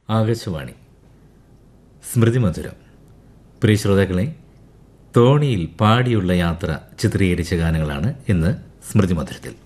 ആകാശവാണി സ്മൃതിമധുരം. പ്രിയ ശ്രോതാക്കളെ, തോണിയിൽ പാടിയുള്ള യാത്ര ചിത്രീകരിച്ച ഗാനങ്ങളാണ് ഇന്ന് സ്മൃതിമധുരത്തിൽ.